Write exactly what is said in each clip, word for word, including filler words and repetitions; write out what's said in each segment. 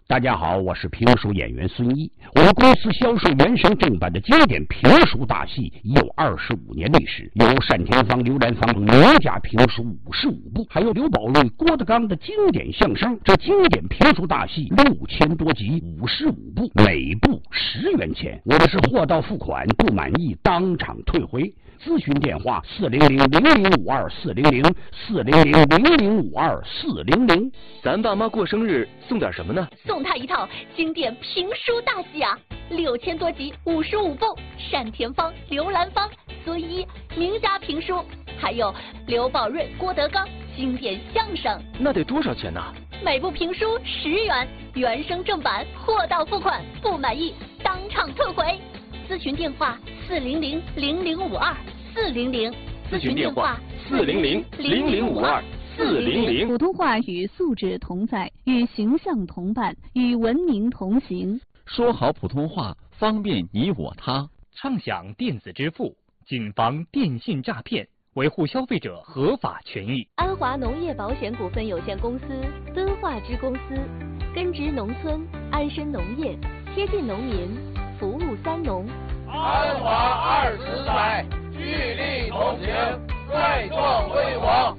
大家好，我是评书演员孙一。我们公司销售原声正版的经典评书大戏已有二十五年历史，有单田芳、刘兰芳名家评书五十五部，还有刘宝瑞、郭德纲的经典相声。这经典评书大戏六千多集，五十五部，每部十元钱。我们是货到付款，不满意当场退回。咨询电话：四零零零零五二四零零四零零零零五二四零零。 咱爸妈过生日送点什么呢？ 送他一套经典评书大戏啊，六千多集，五十五部，单田芳、刘兰芳、孙一名家评书，还有刘宝瑞、郭德纲经典相声。 那得多少钱呢？ 每部评书十元，原声正版，货到付款，不满意当场退回。咨询电话：四零零零零五二四零零。 咨询电话：四零零零零五二四零零。 普通话与素质同在，与形象同伴，与文明同行。 说好普通话，方便你我他。 畅享电子支付，谨防电信诈骗，维护消费者合法权益。 安华农业保险股份有限公司敦化支公司，根植农村，安身农业，贴近农民，服务三农。 安华二十载，聚力同行，再创辉煌。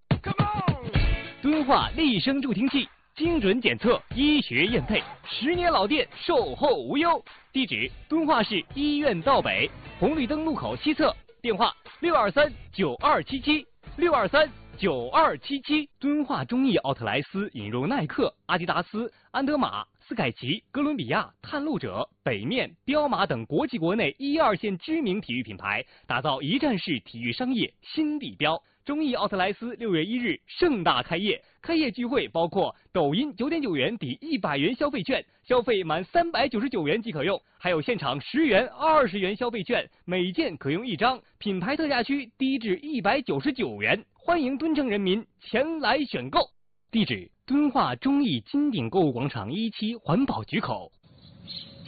敦化立声助听器，精准检测，医学验配，十年老店，售后无忧。地址：敦化市医院道北红绿灯路口西侧。电话：六二三九二七七六二三九二七七。敦化中艺奥特莱斯引入耐克、阿迪达斯、安德玛、斯凯奇、哥伦比亚、探路者、北面、彪马等国际国内一二线知名体育品牌，打造一站式体育商业新地标。中艺奥特莱斯六月一日盛大开业，开业聚会包括抖音九点九元抵一百元消费券，消费满三百九十九元即可用，还有现场十元、二十元消费券，每件可用一张，品牌特价区低至一百九十九元，欢迎敦城人民前来选购。地址：敦化中艺金鼎购物广场一期环保局口。